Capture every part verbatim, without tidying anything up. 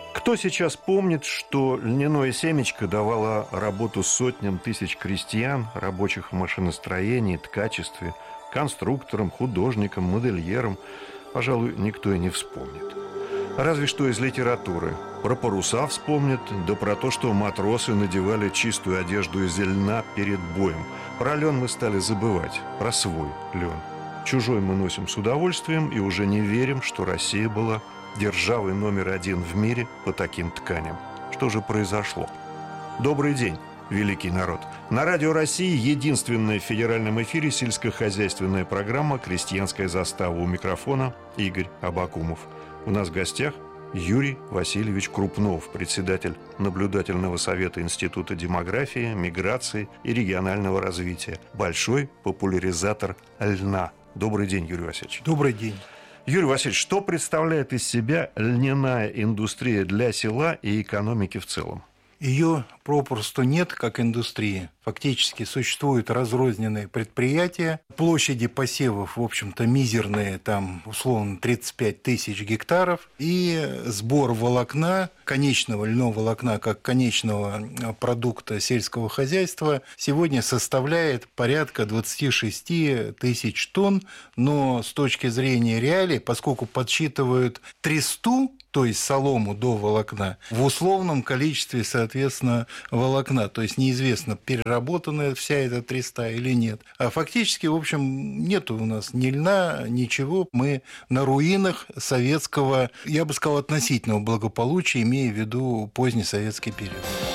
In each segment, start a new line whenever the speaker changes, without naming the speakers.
Кто сейчас помнит, что льняное семечко давало работу сотням тысяч крестьян, рабочих в машиностроении, ткачестве, конструкторам, художникам, модельерам? Пожалуй, никто и не вспомнит. Разве что из литературы. Про паруса вспомнят, да про то, что матросы надевали чистую одежду из льна перед боем. Про лен мы стали забывать, про свой лен. Чужой мы носим с удовольствием и уже не верим, что Россия была державой номер один в мире по таким тканям. Что же произошло? Добрый день, великий народ. На Радио России единственная в федеральном эфире сельскохозяйственная программа «Крестьянская застава». У микрофона Игорь Абакумов. У нас в гостях Юрий Васильевич Крупнов, председатель наблюдательного совета Института демографии, миграции и регионального развития, большой популяризатор льна. Добрый день, Юрий Васильевич.
Добрый день.
Юрий Васильевич, что представляет из себя льняная индустрия для села и экономики в целом?
Ее попросту нет как индустрии. Фактически существуют разрозненные предприятия. Площади посевов, в общем-то, мизерные, там, условно, тридцать пять тысяч гектаров. И сбор волокна, конечного льняного волокна, как конечного продукта сельского хозяйства, сегодня составляет порядка двадцать шесть тысяч тонн. Но с точки зрения реалий, поскольку подсчитывают тресту, то есть солому до волокна, в условном количестве, соответственно, волокна. То есть неизвестно, переработанная вся эта треста или нет. А фактически, в общем, нет у нас ни льна, ничего. Мы на руинах советского, я бы сказал, относительного благополучия, имея в виду поздний советский период.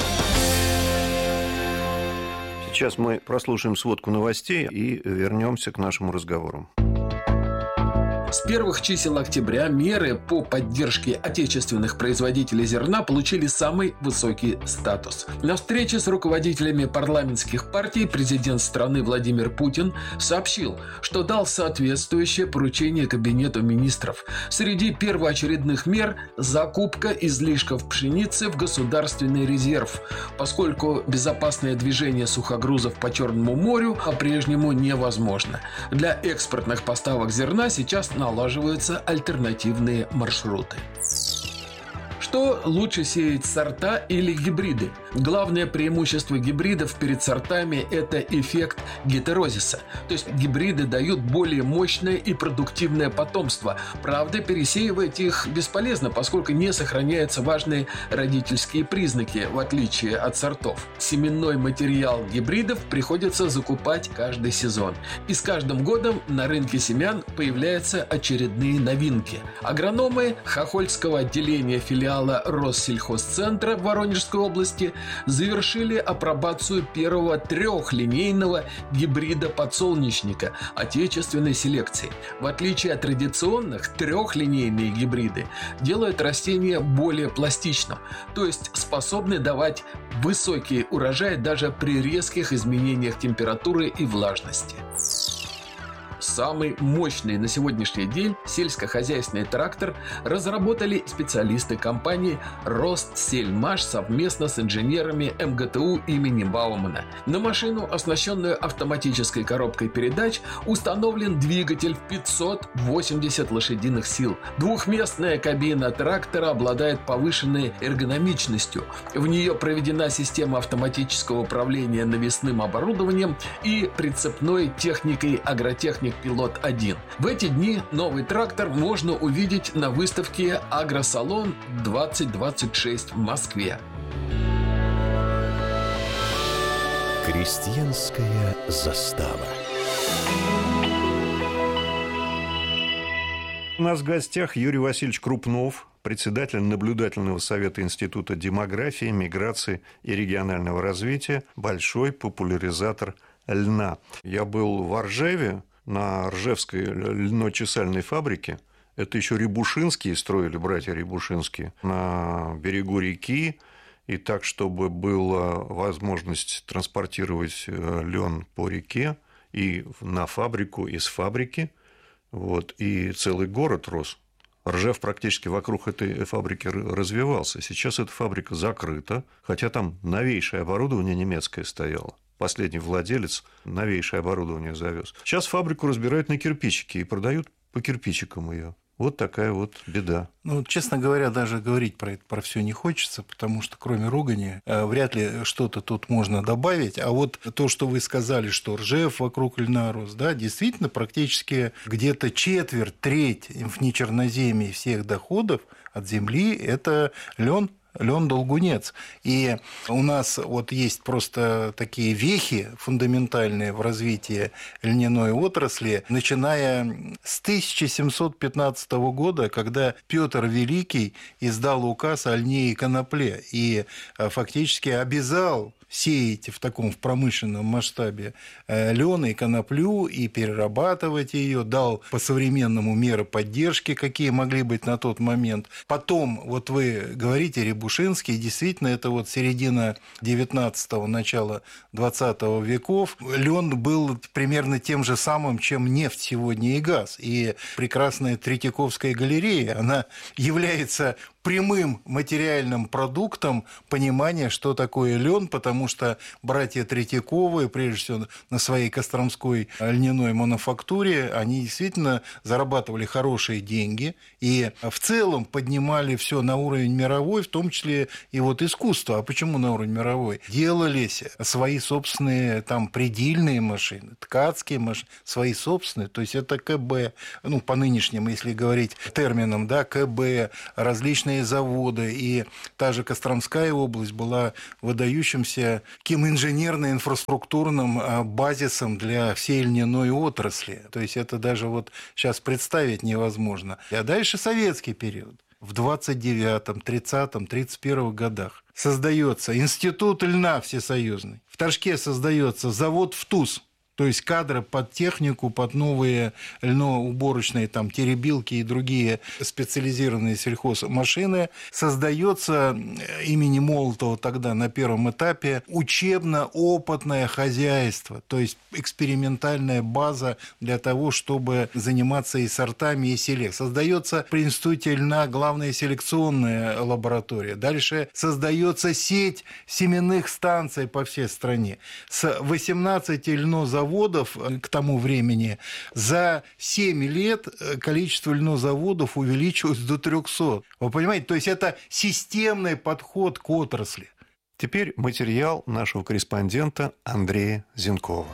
Сейчас мы прослушаем сводку новостей и вернемся к нашему разговору.
С первых чисел октября меры по поддержке отечественных производителей зерна получили самый высокий статус. На встрече с руководителями парламентских партий президент страны Владимир Путин сообщил, что дал соответствующее поручение Кабинету министров. Среди первоочередных мер – закупка излишков пшеницы в государственный резерв, поскольку безопасное движение сухогрузов по Черному морю по-прежнему невозможно. Для экспортных поставок зерна сейчас налаживаются альтернативные маршруты. Что лучше сеять, сорта или гибриды? Главное преимущество гибридов перед сортами – это эффект гетерозиса. То есть гибриды дают более мощное и продуктивное потомство. Правда, пересеивать их бесполезно, поскольку не сохраняются важные родительские признаки, в отличие от сортов. Семенной материал гибридов приходится закупать каждый сезон. И с каждым годом на рынке семян появляются очередные новинки. Агрономы Хохольского отделения филиала Россельхозцентра в Воронежской области завершили апробацию первого трехлинейного гибрида подсолнечника отечественной селекции. В отличие от традиционных, трехлинейные гибриды делают растение более пластичным, то есть способны давать высокий урожай даже при резких изменениях температуры и влажности. Самый мощный на сегодняшний день сельскохозяйственный трактор разработали специалисты компании «Ростсельмаш» совместно с инженерами эм гэ тэ у имени Баумана. На машину, оснащенную автоматической коробкой передач, установлен двигатель в пятьсот восемьдесят лошадиных сил. Двухместная кабина трактора обладает повышенной эргономичностью. В нее проведена система автоматического управления навесным оборудованием и прицепной техникой «Агротехник Пилот один». В эти дни новый трактор можно увидеть на выставке «Агросалон двадцать двадцать шесть» в Москве.
Крестьянская застава.
У нас в гостях Юрий Васильевич Крупнов, председатель наблюдательного совета Института демографии, миграции и регионального развития, большой популяризатор льна. Я был в Ржеве, на Ржевской льно-чесальной фабрике. Это еще Рябушинские строили, братья Рябушинские, на берегу реки. И так, чтобы была возможность транспортировать лен по реке и на фабрику, из фабрики. Вот, и целый город рос. Ржев практически вокруг этой фабрики развивался. Сейчас эта фабрика закрыта, хотя там новейшее оборудование немецкое стояло. Последний владелец новейшее оборудование завез. Сейчас фабрику разбирают на кирпичики и продают по кирпичикам ее. Вот такая вот беда.
Ну, честно говоря, даже говорить про это про все не хочется, потому что кроме ругани э, вряд ли что-то тут можно добавить. А вот то, что вы сказали, что Ржев вокруг льна рос, да, действительно, практически где-то четверть, треть в нечерноземье всех доходов от земли – это лен. Лен-долгунец. И у нас вот есть просто такие вехи фундаментальные в развитии льняной отрасли, начиная с тысяча семьсот пятнадцатого года, когда Петр Великий издал указ о льне и конопле и фактически обязал сеять в таком в промышленном масштабе лен и коноплю и перерабатывать ее, дал по-современному меры поддержки, какие могли быть на тот момент. Потом, вот вы говорите, Рябушинский, действительно, это вот середина девятнадцатого, начало двадцатого веков. Лен был примерно тем же самым, чем нефть сегодня и газ. И прекрасная Третьяковская галерея, она является прямым материальным продуктом понимания, что такое лен, потому что братья Третьяковы, прежде всего на своей костромской льняной мануфактуре, они действительно зарабатывали хорошие деньги и в целом поднимали все на уровень мировой, в том числе и вот искусство. А почему на уровень мировой? Делались свои собственные там предельные машины, ткацкие машины, свои собственные, то есть это КБ, ну, по нынешним, если говорить терминам, да, КБ, различные заводы, и та же Костромская область была выдающимся таким инженерно-инфраструктурным базисом для всей льняной отрасли. То есть это даже вот сейчас представить невозможно. А дальше советский период. В двадцать девятом, тридцатом, тридцать первом годах создается институт льна всесоюзный. В Торжке создается завод «ВТУЗ». То есть кадры под технику, под новые льноуборочные там, теребилки и другие специализированные сельхозмашины. Создается имени Молотова тогда на первом этапе учебно-опытное хозяйство, то есть экспериментальная база для того, чтобы заниматься и сортами, и селек. Создается при институте льна главная селекционная лаборатория. Дальше создается сеть семенных станций по всей стране. С восемнадцати льнозаводов к тому времени за семь лет количество льнозаводов увеличилось до трехсот. Вы понимаете, то есть это системный подход к отрасли.
Теперь материал нашего корреспондента Андрея Зенкова.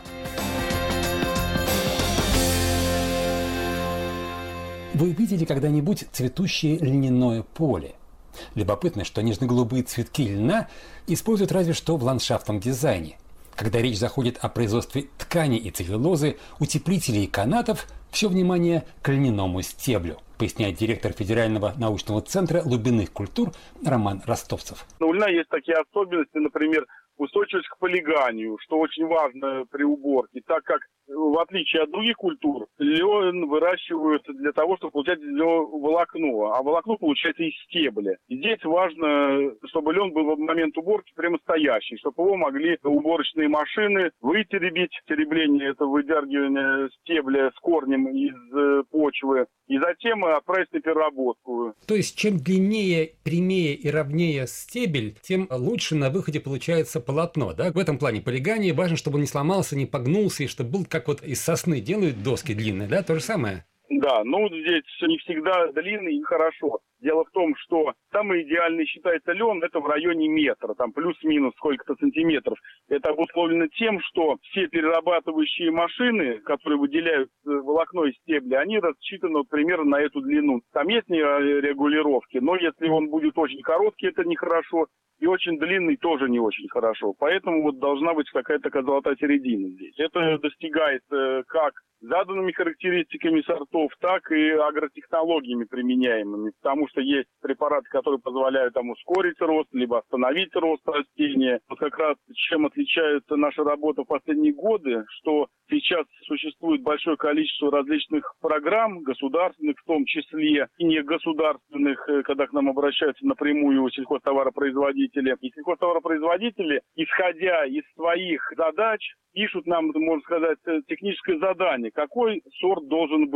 Вы видели когда-нибудь цветущее льняное поле? Любопытно, что нежно-голубые цветки льна используют разве что в ландшафтном дизайне. Когда речь заходит о производстве ткани и целлюлозы, утеплителей и канатов, все внимание к льняному стеблю, поясняет директор Федерального научного центра глубинных культур Роман Ростовцев.
У льна есть такие особенности, например, устойчивость к полиганию, что очень важно при уборке, так как, в отличие от других культур, лен выращивают для того, чтобы получать волокно, а волокно получается из стебля. И здесь важно, чтобы лен был в момент уборки прямостоящий, чтобы его могли уборочные машины вытеребить. Теребление – это выдергивание стебля с корнем из почвы, и затем отправить на переработку.
То есть, чем длиннее, прямее и ровнее стебель, тем лучше на выходе получается полотно, да? В этом плане полигания важно, чтобы он не сломался, не погнулся, и чтобы был, как вот из сосны делают доски длинные, да? То же самое.
Да, ну здесь не всегда длинный и хорошо. Дело в том, что самый идеальный считается лен, это в районе метра, там плюс-минус сколько-то сантиметров. Это обусловлено тем, что все перерабатывающие машины, которые выделяют волокно из стебля, они рассчитаны примерно на эту длину. Там есть регулировки, но если он будет очень короткий, это нехорошо, и очень длинный тоже не очень хорошо. Поэтому вот должна быть какая-то такая золотая середина здесь. Это достигается как заданными характеристиками сортов, так и агротехнологиями применяемыми, потому что есть препараты, которые позволяют там ускорить рост, либо остановить рост растения. Вот как раз чем отличается наша работа в последние годы, что сейчас существует большое количество различных программ, государственных в том числе, и негосударственных, когда к нам обращаются напрямую сельхозтоваропроизводители. И сельхозтоваропроизводители, исходя из своих задач, пишут нам, можно сказать, техническое задание, какой сорт должен быть,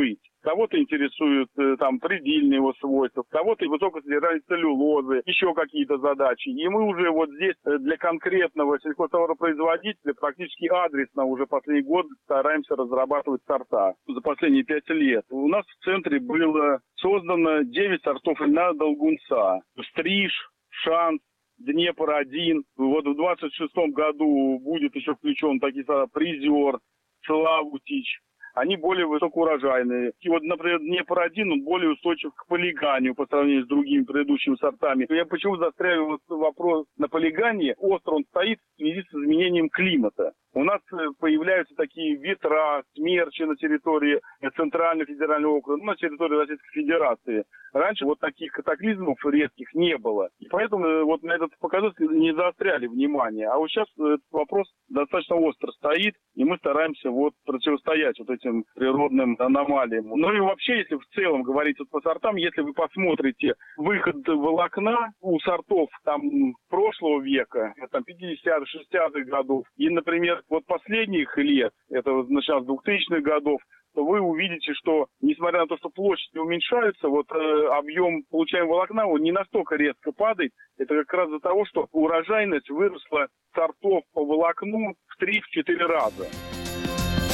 Кого-то интересуют э, там предельные его свойства, кого-то высокое содержание целлюлозы, еще какие-то задачи. И мы уже вот здесь для конкретного сельхозтоваропроизводителя практически адресно уже последний год стараемся разрабатывать сорта. За последние пять лет у нас в центре было создано девять сортов льна долгунца. Стриж, Шанс, Днепр-один. Вот в двадцать шестом году будет еще включен такие сорта Призер, Славутич. Они более высокоурожайные. И вот, например, Днепр-один, он более устойчив к полиганию по сравнению с другими предыдущими сортами. Я почему застряю вот вопрос на полигании? Остро он стоит в связи с изменением климата. У нас появляются такие ветра, смерчи на территории Центрального федерального округа, ну, на территории Российской Федерации. Раньше вот таких катаклизмов резких не было. И поэтому вот на этот показатель не заостряли внимание. А вот сейчас этот вопрос достаточно остро стоит, и мы стараемся вот противостоять вот этим природным аномалиям. Ну и вообще, если в целом говорить вот по сортам, если вы посмотрите выход волокна у сортов там прошлого века, там пятидесятых, шестидесятых годов, и, например, вот последних лет, это вот начало двухтысячных годов, то вы увидите, что, несмотря на то, что площади уменьшаются, вот э, объем получаемого волокна он не настолько резко падает. Это как раз из-за того, что урожайность выросла сортов по волокну в три-четыре раза.